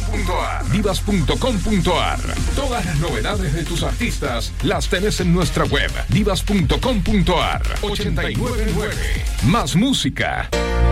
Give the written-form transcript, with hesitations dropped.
divas.com.ar. Divas.com.ar. Todas las novedades de tus artistas las tenés en nuestra web. Divas.com.ar. 899. Más música.